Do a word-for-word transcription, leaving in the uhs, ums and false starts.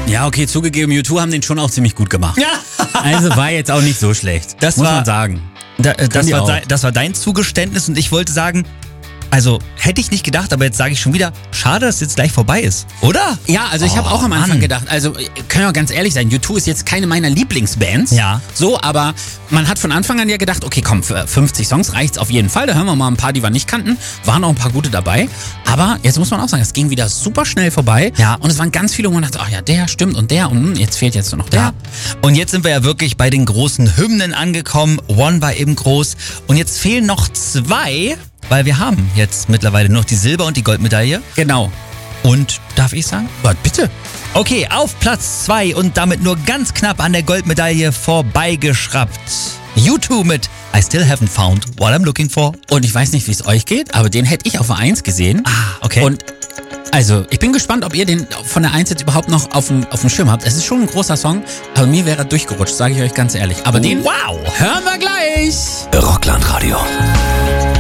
Ja, okay, zugegeben, U zwei haben den schon auch ziemlich gut gemacht. Ja. Also war jetzt auch nicht so schlecht. Das muss war, man sagen. Da, äh, das, die war auch. dein, das war dein Zugeständnis und ich wollte sagen, also hätte ich nicht gedacht, aber jetzt sage ich schon wieder, schade, dass es jetzt gleich vorbei ist, oder? Ja, also ich Oh, habe auch am Anfang Mann. gedacht, also können wir ganz ehrlich sein, U zwei ist jetzt keine meiner Lieblingsbands. Ja. So, aber man hat von Anfang an ja gedacht, okay, komm, für fünfzig Songs reicht's auf jeden Fall. Da hören wir mal ein paar, die wir nicht kannten. Waren auch ein paar gute dabei. Aber jetzt muss man auch sagen, es ging wieder super schnell vorbei. Ja. Und es waren ganz viele, wo man dachte, ach ja, der stimmt und der und hm, jetzt fehlt jetzt nur noch der. Ja. Und jetzt sind wir ja wirklich bei den großen Hymnen angekommen. One war eben groß. Und jetzt fehlen noch zwei, weil wir haben jetzt mittlerweile nur noch die Silber- und die Goldmedaille. Genau. Und, darf ich sagen? Aber bitte. Okay, auf Platz zwei und damit nur ganz knapp an der Goldmedaille vorbeigeschraubt. U zwei mit I Still Haven't Found What I'm Looking For. Und ich weiß nicht, wie es euch geht, aber den hätte ich auf der eins gesehen. Ah, okay. Und also, ich bin gespannt, ob ihr den von der eins jetzt überhaupt noch auf dem, auf dem Schirm habt. Es ist schon ein großer Song, aber mir wäre er durchgerutscht, sage ich euch ganz ehrlich. Aber den wow. hören wir gleich.